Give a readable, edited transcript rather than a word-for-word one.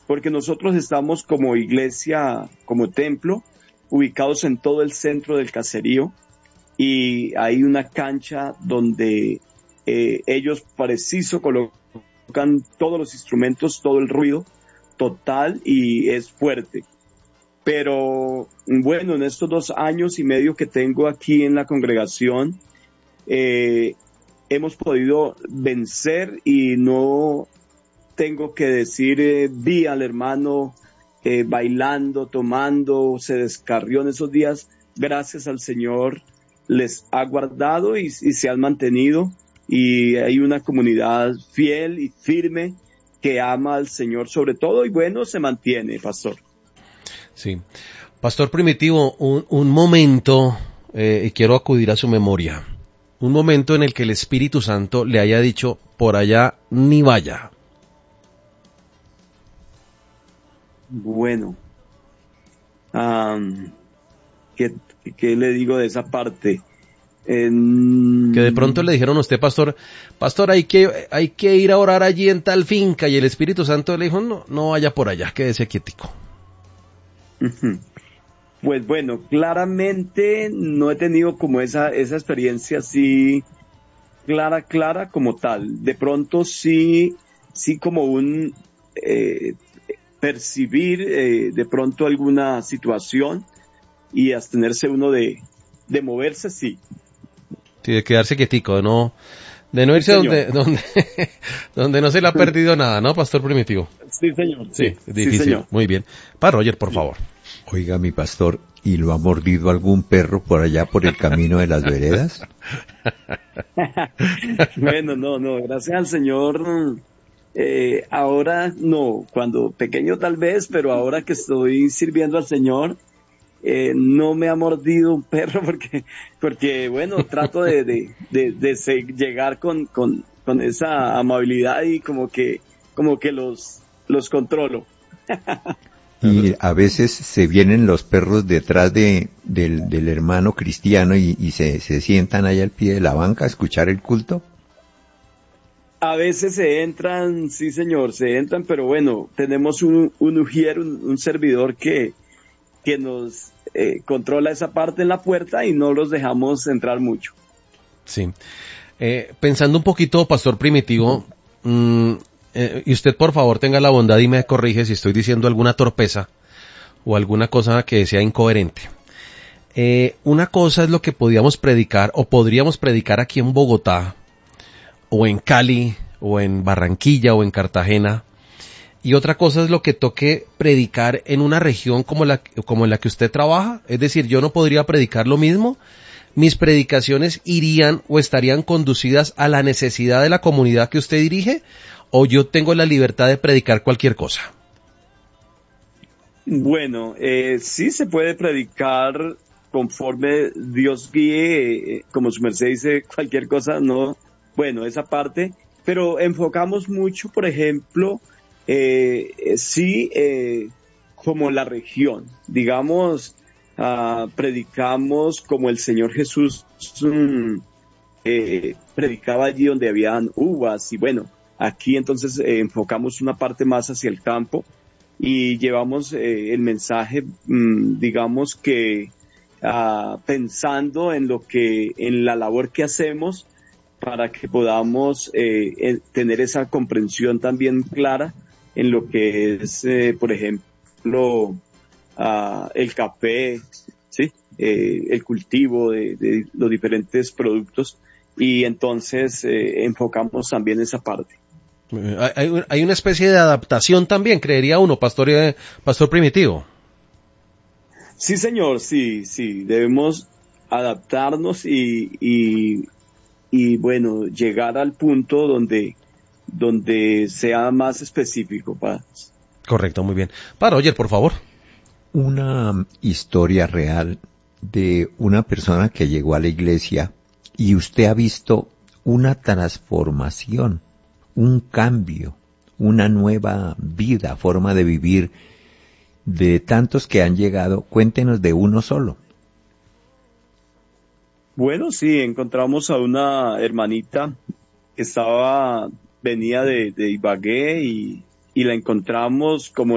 porque nosotros estamos como iglesia, como templo, ubicados en todo el centro del caserío, y hay una cancha donde ellos preciso colocan todos los instrumentos, todo el ruido total, y es fuerte. Pero bueno, en estos 2 años y medio que tengo aquí en la congregación, hemos podido vencer, y no tengo que decir, vi al hermano bailando, tomando, se descarrió en esos días. Gracias al Señor les ha guardado, y se han mantenido, y hay una comunidad fiel y firme que ama al Señor sobre todo, y bueno, se mantiene, pastor. Sí. Pastor Primitivo, un momento, y quiero acudir a su memoria, un momento en el que el Espíritu Santo le haya dicho, por allá ni vaya. Bueno, ¿qué le digo de esa parte? Que de pronto le dijeron a usted, pastor, hay que ir a orar allí en tal finca, y el Espíritu Santo le dijo, no vaya por allá, quédese quietico. Pues bueno, claramente no he tenido como esa experiencia así clara como tal. De pronto sí como un percibir de pronto alguna situación, y abstenerse uno de moverse, sí. Sí, de quedarse quietico, de no irse donde no se le ha perdido nada, ¿no, Pastor Primitivo? Sí, señor. Sí, es difícil. Sí, señor. Muy bien. Para Roger, por favor. Oiga, mi pastor, ¿y lo ha mordido algún perro por allá por el camino de las veredas? Bueno, no, gracias al Señor. Ahora no, cuando pequeño tal vez, pero ahora que estoy sirviendo al Señor, no me ha mordido un perro, porque bueno, trato de llegar con esa amabilidad, y como que los controlo. Y a veces se vienen los perros detrás del hermano cristiano y se sientan ahí al pie de la banca a escuchar el culto. A veces se entran, sí señor, pero bueno, tenemos un ujier, un servidor que nos controla esa parte en la puerta, y no los dejamos entrar mucho. Sí. Pensando un poquito, Pastor Primitivo, y usted por favor tenga la bondad y me corrige si estoy diciendo alguna torpeza o alguna cosa que sea incoherente. Una cosa es lo que podríamos predicar aquí en Bogotá, o en Cali, o en Barranquilla, o en Cartagena, y otra cosa es lo que toque predicar en una región como en la que usted trabaja. Es decir, yo no podría predicar lo mismo. Mis predicaciones irían o estarían conducidas a la necesidad de la comunidad que usted dirige, o yo tengo la libertad de predicar cualquier cosa. Bueno, sí se puede predicar conforme Dios guíe, como su merced dice, cualquier cosa, no, bueno, esa parte, pero enfocamos mucho, por ejemplo, como la región, digamos, predicamos como el Señor Jesús predicaba allí donde habían uvas, y bueno, aquí entonces enfocamos una parte más hacia el campo, y llevamos el mensaje, digamos que pensando en la labor que hacemos, para que podamos tener esa comprensión también clara en lo que es, por ejemplo, el café, ¿sí? El cultivo de los diferentes productos, y entonces enfocamos también esa parte. Hay una especie de adaptación también, creería uno, Pastor Primitivo. Sí, señor, sí, debemos adaptarnos y bueno, llegar al punto donde sea más específico. Correcto, muy bien. Para Roger, por favor. Una historia real de una persona que llegó a la iglesia y usted ha visto una transformación, un cambio, una nueva vida, forma de vivir de tantos que han llegado. Cuéntenos de uno solo. Bueno, sí, encontramos a una hermanita que venía de Ibagué, y la encontramos como